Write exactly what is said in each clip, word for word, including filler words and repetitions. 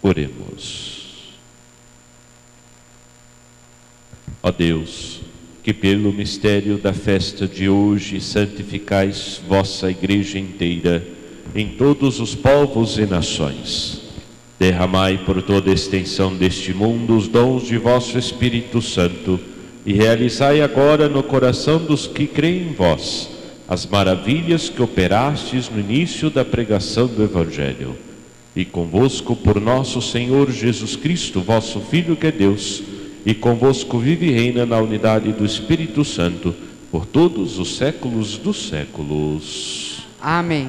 Oremos. Ó Deus, que pelo mistério da festa de hoje santificais vossa Igreja inteira em todos os povos e nações, derramai por toda a extensão deste mundo os dons de vosso Espírito Santo e realizai agora no coração dos que creem em vós as maravilhas que operastes no início da pregação do Evangelho. E convosco por nosso Senhor Jesus Cristo, vosso Filho que é Deus, e convosco vive e reina na unidade do Espírito Santo, por todos os séculos dos séculos. Amém.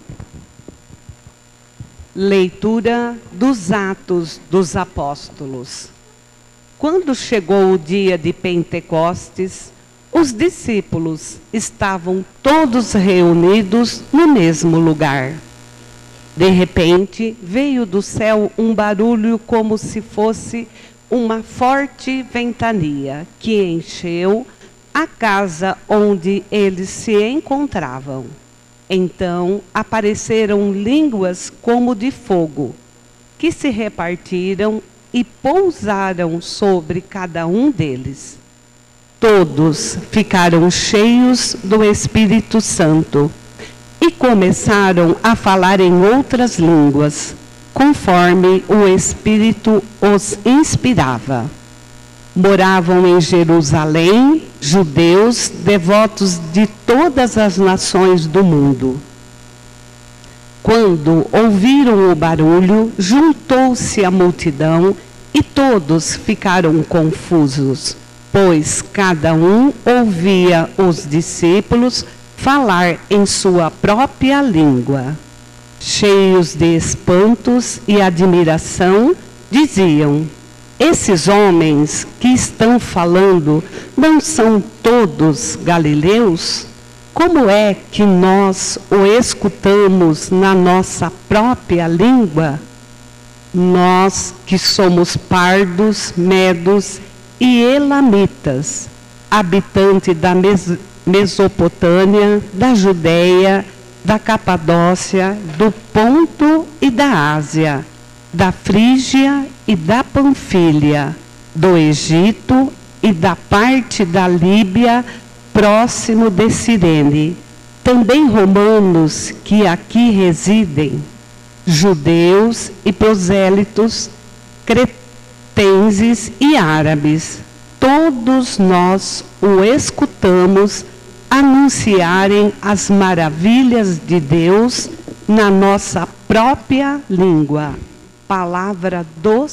Leitura dos Atos dos Apóstolos. Quando chegou o dia de Pentecostes, os discípulos estavam todos reunidos no mesmo lugar. De repente, veio do céu um barulho como se fosse uma forte ventania que encheu a casa onde eles se encontravam. Então apareceram línguas como de fogo, que se repartiram e pousaram sobre cada um deles. Todos ficaram cheios do Espírito Santo e começaram a falar em outras línguas, conforme o Espírito os inspirava. Moravam em Jerusalém judeus devotos de todas as nações do mundo. Quando ouviram o barulho, juntou-se a multidão e todos ficaram confusos, pois cada um ouvia os discípulos falar em sua própria língua. Cheios de espantos e admiração, diziam: esses homens que estão falando não são todos galileus? Como é que nós o escutamos na nossa própria língua? Nós que somos pardos, medos e elamitas, habitantes da Mes Mesopotâmia, da Judéia, da Capadócia, do Ponto e da Ásia, da Frígia e da Panfilha, do Egito e da parte da Líbia, próximo de Cirene, também romanos que aqui residem, judeus e prosélitos, cretenses e árabes, todos nós o escutamos anunciarem as maravilhas de Deus na nossa própria língua. Palavra do